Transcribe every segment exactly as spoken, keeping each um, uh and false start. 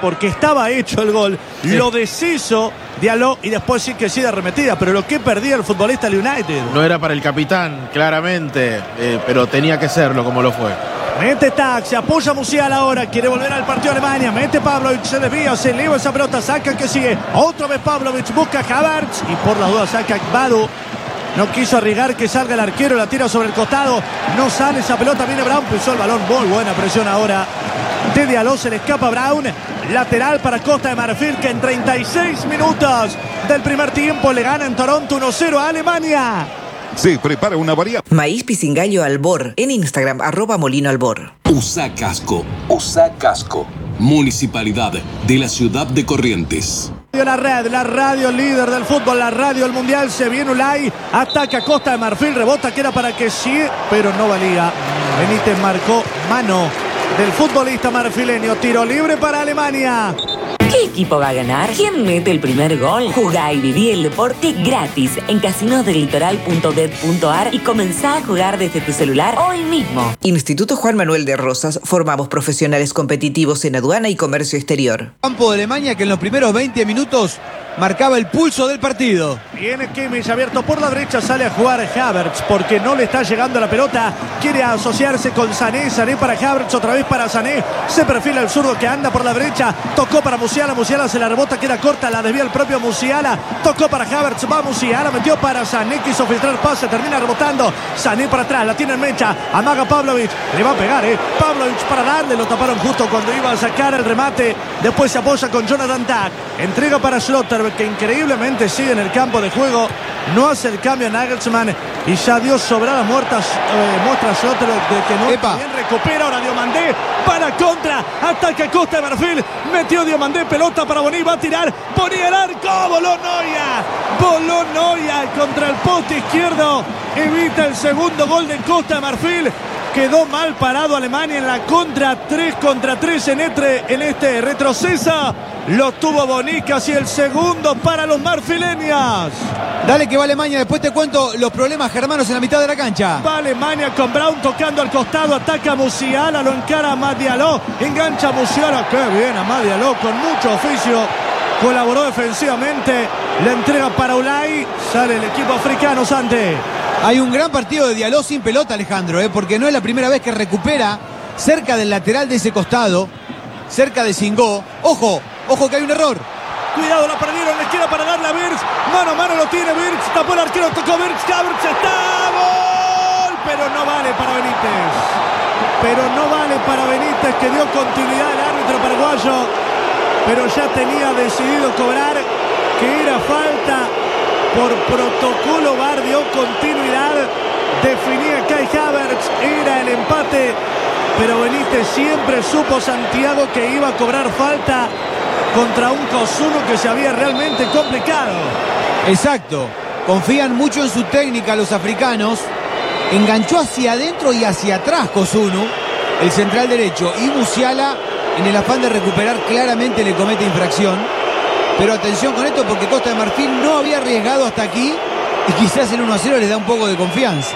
porque estaba hecho el gol, sí. Lo deshizo Diallo y después sí que sí de arremetida, pero lo que perdía el futbolista del United. No era para el capitán, claramente, eh, pero tenía que serlo como lo fue. Mete Tac, se apoya Musiala ahora, quiere volver al partido de Alemania, mete Pavlovic, se desvía, se eleva esa pelota, saca que sigue, otra vez Pavlovic, busca a Havertz y por las dudas saca Badu. No quiso arriesgar que salga el arquero, la tira sobre el costado, no sale esa pelota, viene Brown, pisó el balón, muy buena presión ahora de Diallo, se le escapa Brown, lateral para Costa de Marfil, que en treinta y seis minutos del primer tiempo le gana en Toronto uno cero a Alemania. Se prepara una variante. Maíz Pisingallo Albor, en Instagram, arroba Molino Albor. Usa casco, usa casco. Municipalidad de la ciudad de Corrientes. La red, la radio líder del fútbol, la radio del mundial, se viene Ulay, ataca Costa de Marfil, rebota que era para que sí, pero no valía. Benítez marcó mano del futbolista marfileño, tiro libre para Alemania. ¿Qué equipo va a ganar? ¿Quién mete el primer gol? Jugá y viví el deporte gratis en casinos del litoral punto bet punto ar y comenzá a jugar desde tu celular hoy mismo. Instituto Juan Manuel de Rosas, formamos profesionales competitivos en aduana y comercio exterior. Campo de Alemania que en los primeros veinte minutos marcaba el pulso del partido. Viene Kimmich abierto por la derecha, sale a jugar Havertz porque no le está llegando la pelota. Quiere asociarse con Sané, Sané para Havertz, otra vez para Sané. Se perfila el zurdo que anda por la derecha. Tocó para Musiala, Musiala se la rebota, queda corta, la desvía el propio Musiala. Tocó para Havertz, va Musiala, metió para Sané, quiso filtrar pase, termina rebotando. Sané para atrás, la tiene en mecha, amaga Pavlovic, le va a pegar, eh. Pavlovic para darle, lo taparon justo cuando iba a sacar el remate. Después se apoya con Jonathan Tah, entrega para Schlotterbeck, que increíblemente sigue en el campo de juego, no hace el cambio a Nagelsmann y ya dio sobradas muertas, eh, muestra Schlotterbeck de que no Epa. bien recupera ahora Diomandé para contra, ataca Costa de Marfil, metió Diomandé, pelota para Boni, va a tirar, Boni al arco, voló Neuer, voló Neuer contra el poste izquierdo, evita el segundo gol de Costa de Marfil. Quedó mal parado Alemania en la contra, tres contra tres en este, en este retrocesa. Lo tuvo Boni, casi el segundo para los marfileños. Dale que va Alemania, después te cuento los problemas germanos en la mitad de la cancha. Va Alemania con Brown tocando al costado, ataca a Musiala, lo encara a Madialó, engancha a Musiala, qué bien a Madialó, con mucho oficio, colaboró defensivamente, la entrega para Ulay, sale el equipo africano, Sante. Hay un gran partido de Diallo sin pelota, Alejandro, ¿eh? Porque no es la primera vez que recupera cerca del lateral de ese costado, cerca de Singó. Ojo, ojo que hay un error. Cuidado, la perdieron, la izquierda para darle a Wirtz. Mano a mano lo tiene Wirtz, tapó el arquero, tocó Wirtz, Havertz, está, gol, pero no vale para Benítez. Pero no vale para Benítez, que dio continuidad al árbitro paraguayo, pero ya tenía decidido cobrar, que era falta. Por protocolo V A R dio continuidad, definía Kai Havertz, era el empate, pero Benítez siempre supo, Santiago, que iba a cobrar falta contra un Cosuno que se había realmente complicado. Exacto, confían mucho en su técnica los africanos, enganchó hacia adentro y hacia atrás Cosuno, el central derecho, y Musiala en el afán de recuperar claramente le comete infracción. Pero atención con esto porque Costa de Marfil no había arriesgado hasta aquí y quizás el uno a cero les da un poco de confianza.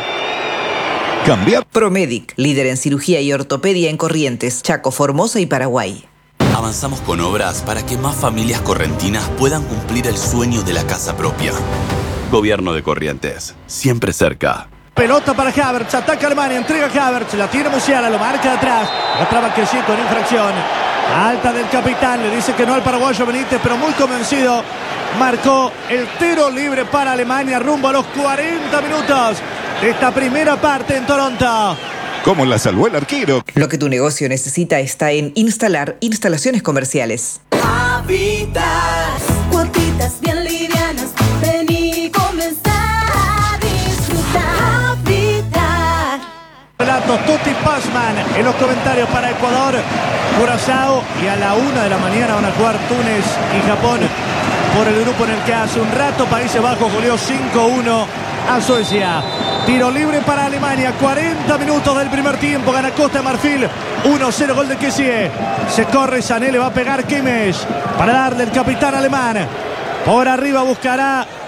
Cambiar. Promedic, líder en cirugía y ortopedia en Corrientes, Chaco, Formosa y Paraguay. Avanzamos con obras para que más familias correntinas puedan cumplir el sueño de la casa propia. Gobierno de Corrientes, siempre cerca. Pelota para Havertz, ataca Alemania, entrega a Havertz, la tiene Musiala, lo marca de atrás, la traba que sí con infracción. Alta del capitán, le dice que no al paraguayo Benítez, pero muy convencido. Marcó el tiro libre para Alemania rumbo a los cuarenta minutos de esta primera parte en Toronto. ¿Cómo la salvó el arquero? Lo que tu negocio necesita está en Instalar Instalaciones Comerciales. Habitat, cuotitas bien livianas, ven y comenzá a disfrutar. Habitat. Relatos Tutti Passman en los comentarios para Ecuador, Curazao, y a la una de la mañana van a jugar Túnez y Japón por el grupo en el que hace un rato Países Bajos goleó cinco uno a Suecia. Tiro libre para Alemania, cuarenta minutos del primer tiempo, gana Costa de Marfil, uno cero, gol de Kessie. Se corre Sané, le va a pegar Kimmich para darle el capitán alemán. Por arriba buscará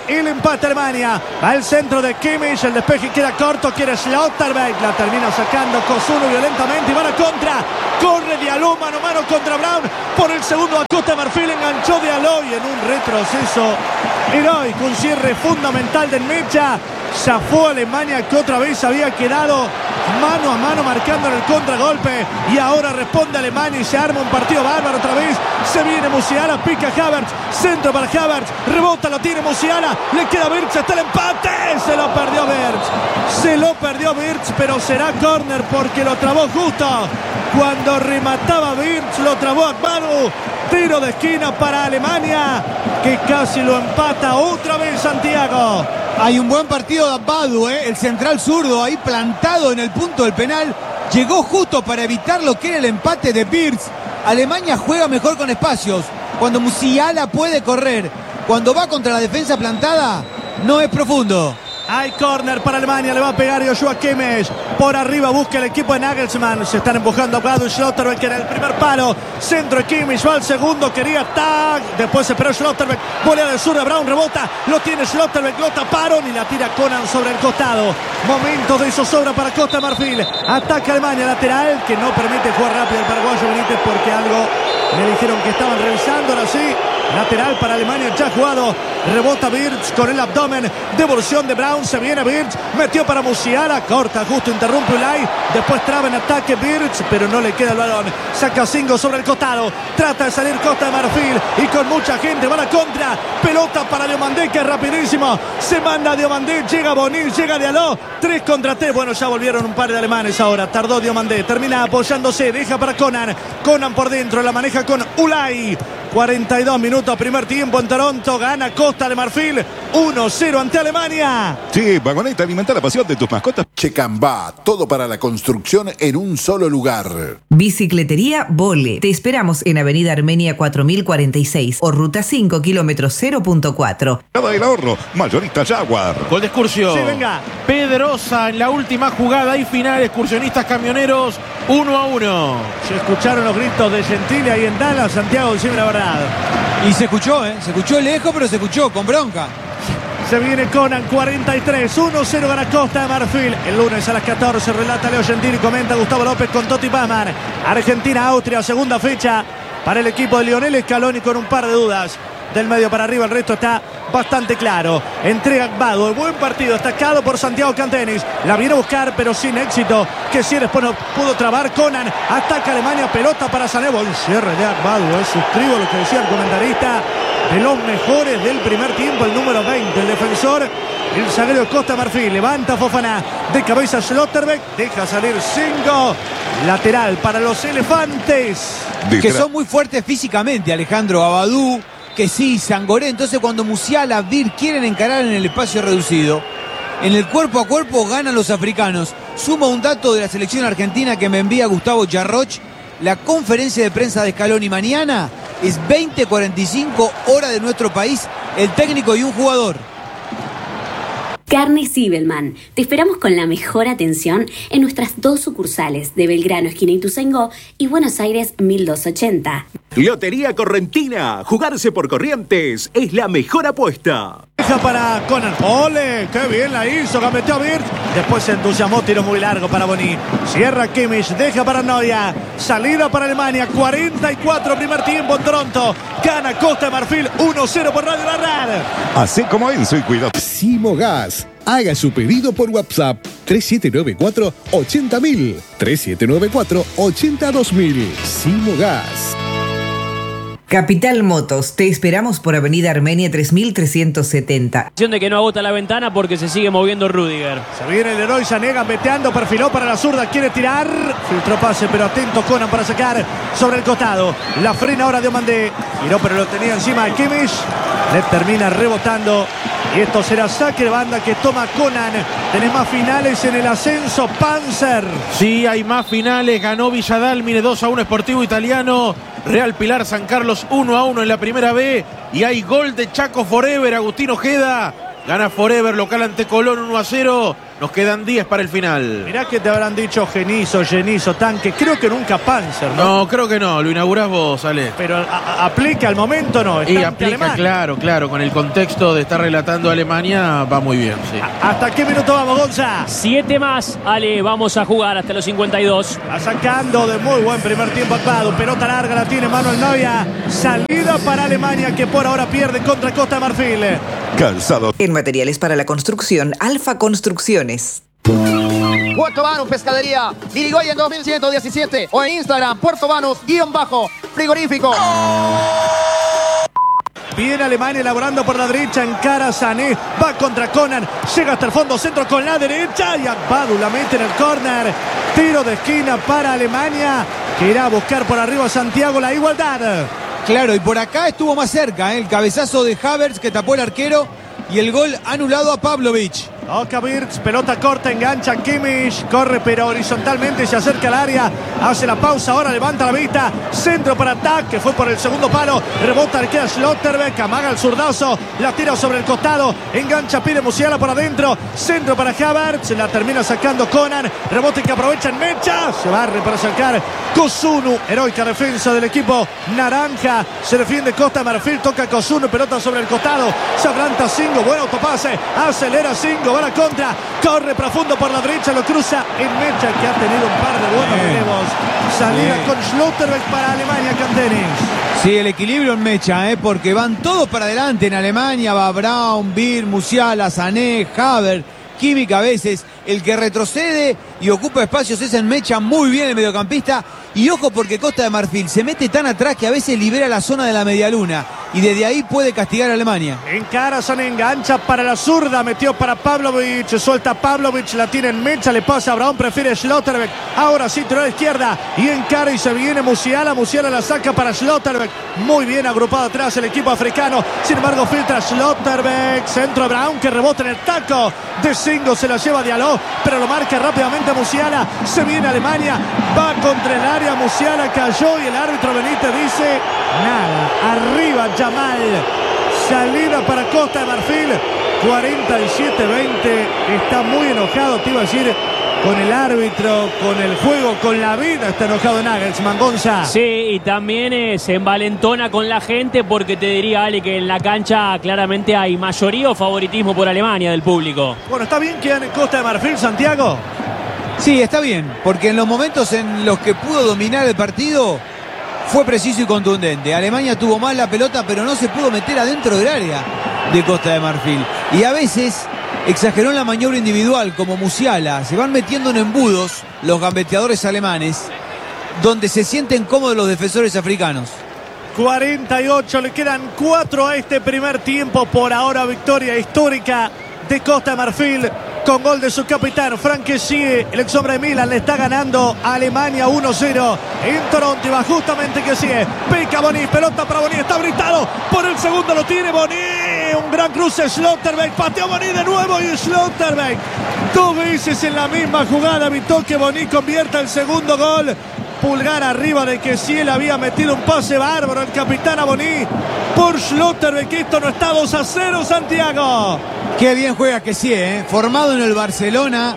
el empate Alemania. Al centro de Kimmich, el despeje queda corto, quiere Schlotterbeck, la termina sacando Kosuno violentamente y van a contra. Corre Diallo mano a mano contra Brown. Por el segundo a Costa de Marfil enganchó Diallo y en un retroceso heroico, un cierre fundamental del Mecha. Zafó Alemania, que otra vez había quedado mano a mano marcando en el contragolpe, y ahora responde Alemania y se arma un partido bárbaro otra vez. Se viene Musiala, pica Havertz, centro para Havertz, rebota, lo tiene Musiala, le queda Wirtz, está el empate, se lo perdió Wirtz, se lo perdió Wirtz, pero será córner porque lo trabó justo cuando remataba Wirtz, lo trabó Akbaru. Tiro de esquina para Alemania, que casi lo empata otra vez Santiago. Hay un buen partido de Abadu, ¿eh? El central zurdo ahí plantado en el punto del penal. Llegó justo para evitar lo que era el empate de Wirtz. Alemania juega mejor con espacios. Cuando Musiala puede correr, cuando va contra la defensa plantada, no es profundo. Hay córner para Alemania, le va a pegar Joshua Kimmich. Por arriba busca el equipo de Nagelsmann. Se están empujando a Gado y Schlotterbeck, que era el primer palo. Centro de Kimmich, va al segundo, quería tag. Después se esperó Schlotterbeck. Volea del sur de Brown, rebota. Lo tiene Schlotterbeck, lo taparon y la tira Conan sobre el costado. Momento de zozobra para Costa de Marfil. Ataca Alemania, lateral, que no permite jugar rápido el paraguayo Benítez porque algo le dijeron que estaban revisando. Ahora sí, lateral para Alemania, ya jugado. Rebota Wirtz con el abdomen. Devolución de Brown, se viene Wirtz. Metió para Musiala, corta, justo interrumpe Ulay. Después traba en ataque Wirtz, pero no le queda el balón. Saca cinco sobre el costado. Trata de salir Costa de Marfil y con mucha gente va a la contra. Pelota para Diomandé, que es rapidísimo. Se manda Diomandé, llega Bonil, llega Diallo. Tres contra tres. Bueno, ya volvieron un par de alemanes ahora. Tardó Diomandé, termina apoyándose. Deja para Conan. Conan por dentro, la maneja con Ulay. cuarenta y dos minutos, primer tiempo en Toronto. Gana Costa de Marfil uno cero ante Alemania. Sí, Vagoneta, alimenta la pasión de tus mascotas. Checambá, todo para la construcción en un solo lugar. Bicicletería Vole. Te esperamos en Avenida Armenia cuatro mil cuarenta y seis o Ruta cinco, kilómetro cero punto cuatro. Nada del ahorro, mayorista Jaguar. Gol de Excursio. Sí, venga. Pedrosa en la última jugada y final. Excursionistas camioneros uno a uno. Se escucharon los gritos de Gentile ahí en Dallas. Santiago, decime la verdad. Y se escuchó, ¿eh? Se escuchó lejos, pero se escuchó con bronca. Se viene Conan, cuarenta y tres, uno cero gana Costa de Marfil. El lunes a las catorce relata Leo Gentili y comenta Gustavo López con Totti Pazman. Argentina-Austria, segunda fecha para el equipo de Lionel Scaloni con un par de dudas. Del medio para arriba el resto está bastante claro. Entrega Akbadu, buen partido destacado por Santiago Cantenis. La viene a buscar pero sin éxito, que si después no pudo trabar. Conan ataca Alemania, pelota para Sané. Buen cierre de Akbadu, eh. Suscribo lo que decía el comentarista, de los mejores del primer tiempo, el número veinte, el defensor, el zaguero de Costa Marfil. Levanta Fofana, de cabeza Schlotterbeck, deja salir cinco. Lateral para los elefantes, que son muy fuertes físicamente. Alejandro Abadú, que sí, Sangoré. Entonces cuando Musiala, Vir quieren encarar en el espacio reducido, en el cuerpo a cuerpo ganan los africanos. Suma un dato de la selección argentina que me envía Gustavo Jarroch. La conferencia de prensa de Scaloni mañana es veinte cuarenta y cinco hora de nuestro país. El técnico y un jugador. Carne Zibelman. Te esperamos con la mejor atención en nuestras dos sucursales de Belgrano, esquina Ituzaingó, y Buenos Aires mil doscientos ochenta. Lotería Correntina. Jugarse por Corrientes es la mejor apuesta. Deja para Conan. ¡Ole! ¡Qué bien la hizo! Gambeteó a Wirtz. Después se entusiasmó, tiro muy largo para Boni. Cierra Kimmich, deja para Neuer. Salida para Alemania. cuarenta y cuatro primer tiempo en Toronto. Gana Costa de Marfil uno cero por Radio Barrar. Así como Enzo y cuidado. Simogas. Haga su pedido por WhatsApp tres siete nueve cuatro, ochenta mil. tres siete nueve cuatro, ochenta dos mil. Simogas. Capital Motos, te esperamos por Avenida Armenia tres mil trescientos setenta. De que no agota la ventana porque se sigue moviendo Rudiger. Se viene el héroe Sané, gambeteando, perfiló para la zurda, quiere tirar. Filtró pase, pero atento Conan para sacar sobre el costado. La frena ahora Diomandé. Giró, pero lo tenía encima de Kimmich. Le termina rebotando. Y esto será saque de banda que toma Conan. Tenés más finales en el ascenso, Panzer. Sí, hay más finales. Ganó Villadalmine dos a uno, Sportivo Italiano. Real Pilar San Carlos uno a uno en la primera B. Y hay gol de Chaco Forever, Agustín Ojeda. Gana Forever, local ante Colón uno a cero. Nos quedan diez para el final. Mirá que te habrán dicho Genizo, Genizo, Tanque. Creo que nunca Panzer, ¿no? No, creo que no. Lo inaugurás vos, Ale. Pero a, a, aplica al momento, ¿no? Y aplica, alemán. claro, claro. Con el contexto de estar relatando a Alemania, va muy bien, sí. A, ¿Hasta qué minuto vamos, Gonza? Siete más, Ale, vamos a jugar hasta los cincuenta y dos. Va sacando de muy buen primer tiempo actuado. Pelota larga la tiene Manuel Neuer. Salida para Alemania, que por ahora pierde contra Costa de Marfil. Calzado. En materiales para la construcción, Alfa Construcciones. Puerto Banús Pescadería, Irigoyen dos mil ciento diecisiete o en Instagram, Puerto Banús, guión bajo, frigorífico. Viene Alemania elaborando por la derecha, encara Sané, va contra Conan, llega hasta el fondo, centro con la derecha y Agbadu la mete en el córner. Tiro de esquina para Alemania, que irá a buscar por arriba Santiago la igualdad. Claro, y por acá estuvo más cerca, ¿eh? El cabezazo de Havertz que tapó el arquero y el gol anulado a Pavlovic. Oka Wirtz, pelota corta, engancha Kimmich, corre pero horizontalmente, se acerca al área, hace la pausa, ahora levanta la vista, centro para Tac, que fue por el segundo palo, rebota, le queda Schlotterbeck, amaga el zurdazo, la tira sobre el costado, engancha, pide Musiala por adentro, centro para Havertz, la termina sacando Conan, rebote que aprovecha en Mecha, se barre para sacar Kozunu, heroica defensa del equipo naranja, se defiende Costa de Marfil, toca Kozunu, pelota sobre el costado, se adelanta Singo, buen autopase, acelera Singo, va a la contra, corre profundo por la derecha, lo cruza en Mecha, que ha tenido un par de buenos relevos. Salida Bien. con Schlotterbeck para Alemania, Cantenis. Sí, el equilibrio en Mecha, ¿eh? Porque van todos para adelante en Alemania, va Braun, Bir, Musiala, Sané, Havertz, Kimmich a veces. El que retrocede y ocupa espacios es en Mecha, muy bien el mediocampista. Y ojo porque Costa de Marfil se mete tan atrás que a veces libera la zona de la medialuna y desde ahí puede castigar a Alemania. Encara, Sané, engancha para la zurda, metió para Pavlovic, suelta Pavlovic, la tiene en Mecha, le pasa a Braun, prefiere Schlotterbeck, ahora sí, tiró a la izquierda y encara y se viene Musiala, Musiala la saca para Schlotterbeck, muy bien agrupado atrás el equipo africano, sin embargo filtra Schlotterbeck, centro de Braun que rebota en el taco de Singo, se la lleva Diallo, pero lo marca rápidamente Musiala, se viene Alemania, va contra el área, Musiala cayó y el árbitro Benítez dice nada, arriba Yamal, salida para Costa de Marfil, cuarenta y siete veinte, está muy enojado, te iba a decir, con el árbitro, con el juego, con la vida, está enojado Nagelsmann, Gonza. Sí, y también eh, se envalentona con la gente porque te diría, Ale, que en la cancha claramente hay mayoría o favoritismo por Alemania del público. Bueno, ¿está bien que gane Costa de Marfil, Santiago? Sí, está bien, porque en los momentos en los que pudo dominar el partido fue preciso y contundente. Alemania tuvo mal la pelota, pero no se pudo meter adentro del área de Costa de Marfil. Y a veces exageró en la maniobra individual, como Musiala. Se van metiendo en embudos los gambeteadores alemanes, donde se sienten cómodos los defensores africanos. cuarenta y ocho, le quedan cuatro a este primer tiempo. Por ahora victoria histórica de Costa de Marfil con gol de su capitán Frank Kessie. El ex hombre de Milan le está ganando a Alemania uno cero en Toronto y va justamente Kessie, pica Boni, pelota para Boni, está habilitado por el segundo, lo tiene Boni, un gran cruce Schlotterbeck, pateó Boni de nuevo y Schlotterbeck dos veces en la misma jugada evitó que Boni convierta el segundo gol. Pulgar arriba de que si él había metido un pase bárbaro el capitán a Boni por Schlotterbeck. Esto no está dos a cero, Santiago. Qué bien juega Kessie, ¿eh? Formado en el Barcelona,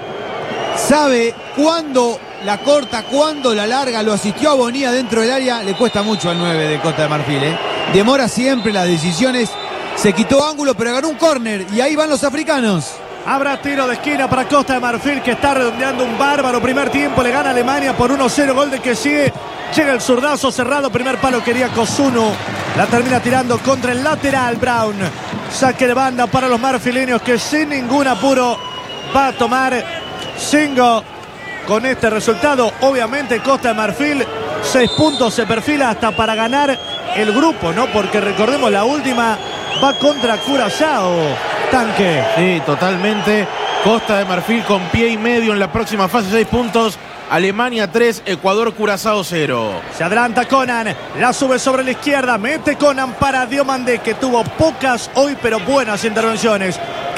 sabe cuándo la corta, cuándo la larga, lo asistió a Boni dentro del área, le cuesta mucho al nueve de Costa de Marfil, ¿eh? Demora siempre las decisiones, se quitó ángulo pero ganó un córner y ahí van los africanos. Habrá tiro de esquina para Costa de Marfil, que está redondeando un bárbaro primer tiempo. Le gana Alemania por uno cero, gol de Kessie. Llega el zurdazo cerrado, primer palo quería Kozunu. La termina tirando contra el lateral Braun. Saque de banda para los marfileños, que sin ningún apuro va a tomar Singo. Con este resultado, obviamente Costa de Marfil, seis puntos, se perfila hasta para ganar el grupo, ¿no? Porque recordemos, la última va contra Curazao. Tanque. Sí, totalmente. Costa de Marfil con pie y medio en la próxima fase, seis puntos. Alemania tres, Ecuador, Curazao cero. Se adelanta Conan, la sube sobre la izquierda, mete Conan para Diomandé, que tuvo pocas hoy pero buenas intervenciones.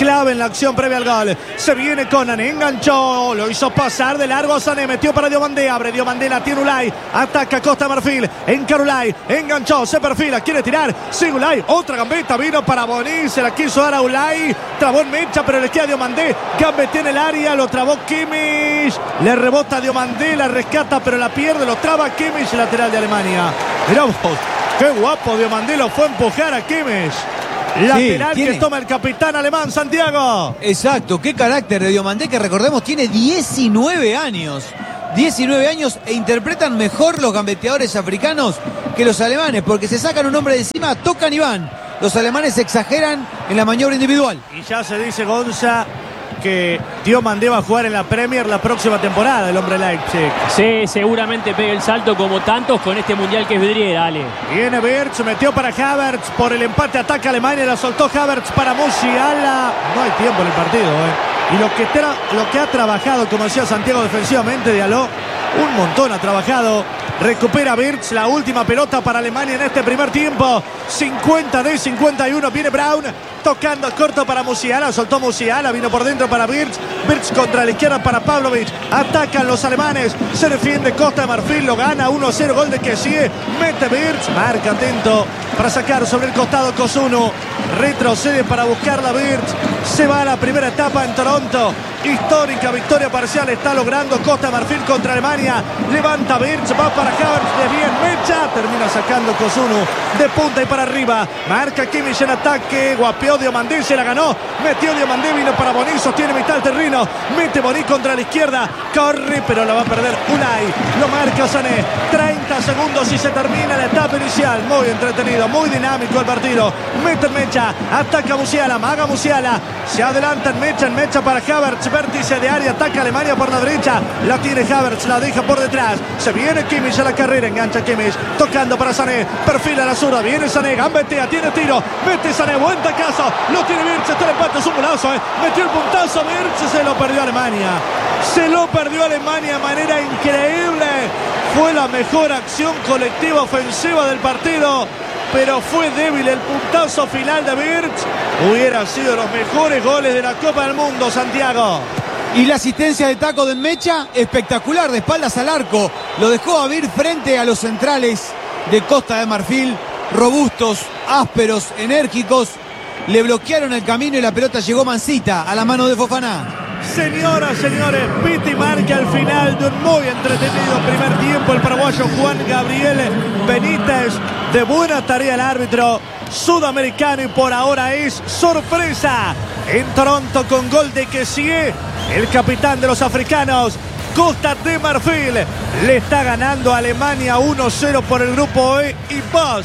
clave en la acción previa al gol. Se viene Conan, enganchó, lo hizo pasar de largo a Sané, metió para Diomandé, abre Diomandé, la tiene Ulay, ataca Costa de Marfil, encara Ulay, enganchó, se perfila, quiere tirar, sigue Ulay, otra gambeta, vino para Boni, se la quiso dar a Ulay, trabó en mecha, pero le queda Diomandé, gambetea en el área, lo trabó Kimmich, le rebota Diomandé, la rescata, pero la pierde, lo traba Kimmich, lateral de Alemania. Mirá vos, qué guapo Diomandé, lo fue a empujar a Kimmich. Lateral sí, que toma el capitán alemán, Santiago. Exacto, qué carácter de Diomandé, que recordemos tiene diecinueve años. diecinueve años e interpretan mejor los gambeteadores africanos que los alemanes, porque se sacan un hombre de encima, tocan y van. Los alemanes exageran en la maniobra individual. Y ya se dice, Gonza, que Diomandé va a jugar en la Premier la próxima temporada, el hombre Leipzig. Sí, seguramente pegue el salto como tantos con este mundial que es vidriera, dale. Viene Wirtz, metió para Havertz, por el empate ataca Alemania, la soltó Havertz para Musiala. No hay tiempo en el partido, eh. Y lo que, tra lo que ha trabajado, como decía Santiago, defensivamente, Diallo, un montón ha trabajado. Recupera Wirtz, la última pelota para Alemania en este primer tiempo. cincuenta de cincuenta y uno, viene Braun, tocando corto para Musiala, soltó Musiala, vino por dentro para Wirtz, Wirtz contra la izquierda para Pavlovic, atacan los alemanes, se defiende Costa de Marfil, lo gana uno a cero, gol de Kessie, mete Wirtz, marca atento para sacar sobre el costado Kosuno, retrocede para buscarla Wirtz, se va a la primera etapa en Toronto, histórica victoria parcial está logrando Costa de Marfil contra Alemania, levanta Wirtz, va para Havertz, de bien mecha, termina sacando Kosuno de punta y para arriba, marca Kimmich en ataque, guapeó Diomandé, se la ganó, metió Diomandé, vino para Boni, sostiene mitad del terreno, mete Boni contra la izquierda, corre pero la va a perder Unai, lo marca Sané, treinta segundos y se termina la etapa inicial, muy entretenido, muy dinámico el partido, mete en mecha, ataca Musiala, maga Musiala, se adelanta en mecha, en mecha para Havertz, vértice de área, ataca Alemania por la derecha, la tiene Havertz, la deja por detrás, se viene Kimmich a la carrera, engancha Kimmich, tocando para Sané, perfila la zurda, viene Sané, gambetea, tiene tiro, mete Sané, buen tacazo, lo tiene Wirtz, está el empate, es un golazo, eh. Metió el puntazo Wirtz, se lo perdió Alemania, se lo perdió Alemania de manera increíble, fue la mejor acción colectiva ofensiva del partido, pero fue débil el puntazo final de Wirtz, hubiera sido los mejores goles de la Copa del Mundo, Santiago. Y la asistencia de taco de Mecha, espectacular, de espaldas al arco, lo dejó a Wirtz frente a los centrales de Costa de Marfil, robustos, ásperos, enérgicos, le bloquearon el camino y la pelota llegó mansita a la mano de Fofana. Señoras, señores, Piti marca al final de un muy entretenido primer tiempo el paraguayo Juan Gabriel Benítez. De buena tarea el árbitro sudamericano y por ahora es sorpresa en Toronto con gol de Kessie, el capitán de los africanos. Costa de Marfil le está ganando a Alemania uno cero por el grupo E y vos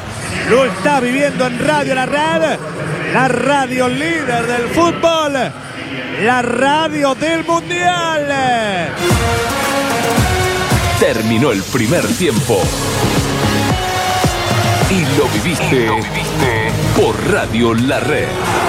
lo está viviendo en Radio La Red, la radio líder del fútbol, la radio del mundial. Terminó el primer tiempo y lo viviste, y lo viviste por Radio La Red.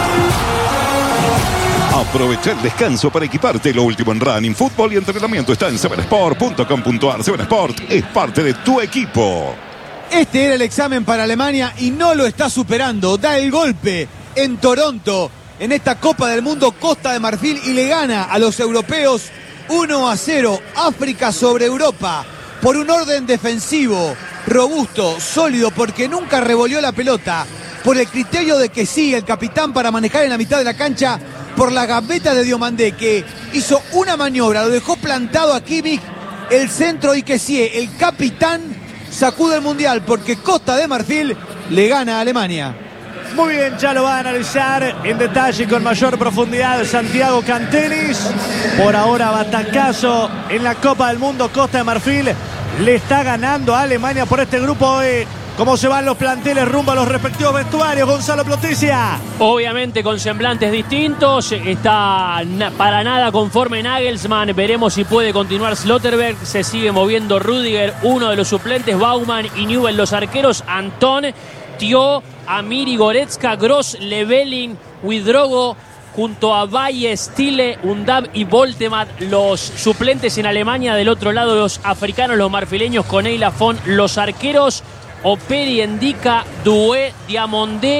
Aprovecha el descanso para equiparte. Lo último en running, fútbol y entrenamiento está en seven sport punto com punto ar. seven Sport es parte de tu equipo. Este era el examen para Alemania y no lo está superando. Da el golpe en Toronto en esta Copa del Mundo Costa de Marfil y le gana a los europeos uno a cero. África sobre Europa por un orden defensivo robusto, sólido, porque nunca revolvió la pelota, por el criterio de que sí, el capitán para manejar en la mitad de la cancha, por la gambeta de Diomandé, que hizo una maniobra, lo dejó plantado a Kimmich, el centro y que sí, el capitán sacude el mundial porque Costa de Marfil le gana a Alemania. Muy bien, ya lo va a analizar en detalle y con mayor profundidad Santiago Cantenis. Por ahora batacazo en la Copa del Mundo. Costa de Marfil le está ganando a Alemania por este grupo E. ¿Cómo se van los planteles rumbo a los respectivos vestuarios, Gonzalo Ploticia? Obviamente con semblantes distintos. Está na para nada conforme Nagelsmann. Veremos si puede continuar Slotterberg. Se sigue moviendo Rüdiger, uno de los suplentes. Baumann y Newell, los arqueros. Antón, Tio, Amiri, Goretzka, Gross, Levelin, Widrogo, junto a Valle, Stile, Undab y Voltemat, los suplentes en Alemania. Del otro lado, los africanos, los marfileños, Coney Lafont, los arqueros, Operi, Endika, Doué, Diamondé,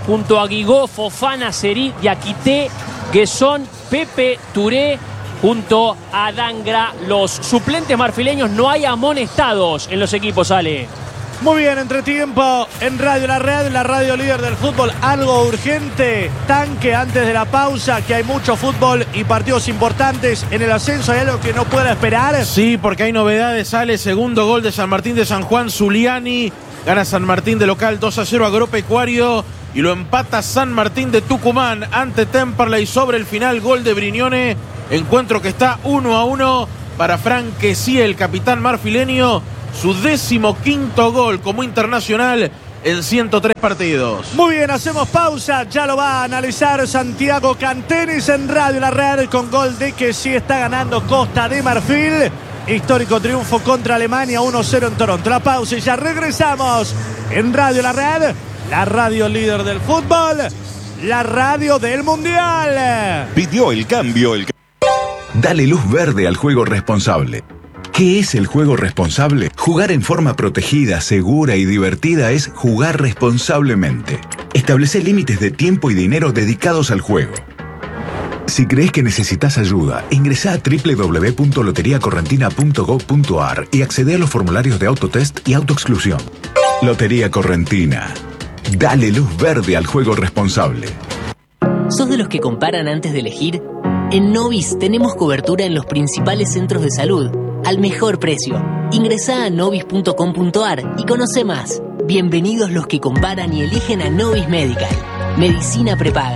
junto a Guigó, Fofana, Seri, Diakité, Guesón, Pepe, Touré, junto a Dangra. Los suplentes marfileños, no hay amonestados en los equipos, Ale. Muy bien, entretiempo en Radio La Red, la radio líder del fútbol. Algo urgente, tanque antes de la pausa, que hay mucho fútbol y partidos importantes en el ascenso. ¿Hay algo que no pueda esperar? Sí, porque hay novedades. Sale segundo gol de San Martín de San Juan, Zuliani. Gana San Martín de local dos a cero Agropecuario y lo empata San Martín de Tucumán ante Temperley sobre el final. Gol de Brignone. Encuentro que está uno a uno para Frank Kessie, el capitán marfileño. Su décimo quinto gol como internacional en ciento tres partidos. Muy bien, hacemos pausa. Ya lo va a analizar Santiago Cantenis en Radio La Red con gol de Kessie. Está ganando Costa de Marfil. Histórico triunfo contra Alemania, uno cero en Toronto. La pausa y ya regresamos en Radio La Red, la radio líder del fútbol, la radio del Mundial. Pidió el cambio. El... Dale luz verde al juego responsable. ¿Qué es el juego responsable? Jugar en forma protegida, segura y divertida es jugar responsablemente. Establece límites de tiempo y dinero dedicados al juego. Si crees que necesitas ayuda, ingresa a doble u doble u doble u punto lotería correntina punto gov punto ar y accede a los formularios de autotest y autoexclusión. Lotería Correntina. Dale luz verde al juego responsable. ¿Sos de los que comparan antes de elegir? En Novis tenemos cobertura en los principales centros de salud al mejor precio. Ingresá a novis punto com punto ar y conoce más. Bienvenidos los que comparan y eligen a Novis Medical. Medicina prepaga.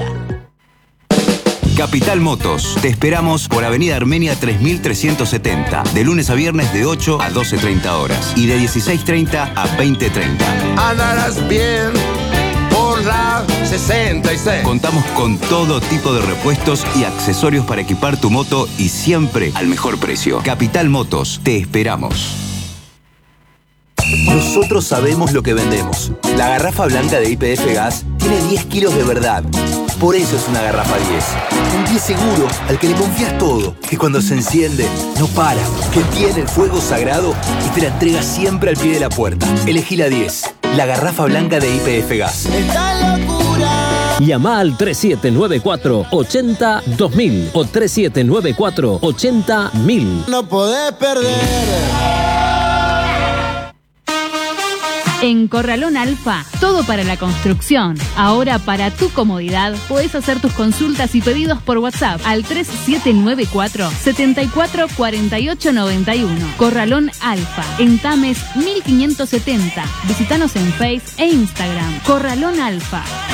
Capital Motos. Te esperamos por Avenida Armenia tres mil trescientos setenta. De lunes a viernes de ocho a doce treinta horas. Y de dieciséis treinta a veinte treinta. Andarás bien por la sesenta y seis. Contamos con todo tipo de repuestos y accesorios para equipar tu moto y siempre al mejor precio. Capital Motos. Te esperamos. Nosotros sabemos lo que vendemos. La garrafa blanca de Y P F Gas tiene diez kilos de verdad. Por eso es una garrafa diez. Un diez seguro al que le confías todo. Que cuando se enciende, no para. Que tiene el fuego sagrado y te la entrega siempre al pie de la puerta. Elegí la diez. La garrafa blanca de Y P F Gas. ¡Esta locura! Llama al tres siete nueve cuatro ochenta dos mil o tres siete nueve cuatro ochenta mil. No podés perder. En Corralón Alfa, todo para la construcción. Ahora, para tu comodidad, podés hacer tus consultas y pedidos por WhatsApp al tres siete nueve cuatro siete cuatro cuatro ocho nueve uno. Corralón Alfa, en Tames mil quinientos setenta. Visítanos en Face e Instagram. Corralón Alfa.